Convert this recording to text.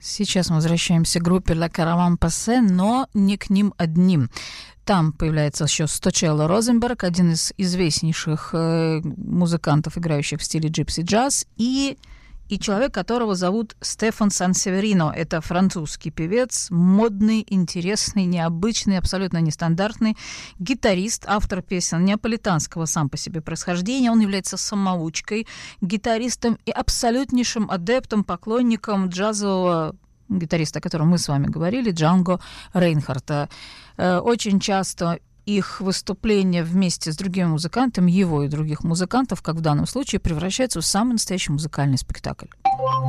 Сейчас мы возвращаемся к группе «La Caravane Passée», но не к ним одним. Там появляется еще Сточелло Розенберг, один из известнейших музыкантов, играющих в стиле джипси-джаз, и человек, которого зовут Стефан Сансеверино. Это французский певец, модный, интересный, необычный, абсолютно нестандартный гитарист, автор песен неаполитанского сам по себе происхождения. Он является самоучкой, гитаристом и абсолютнейшим адептом, поклонником джазового гитариста, о котором мы с вами говорили, Джанго Рейнхарта. Очень часто их выступления вместе с другими музыкантами, его и других музыкантов, как в данном случае, превращаются в самый настоящий музыкальный спектакль.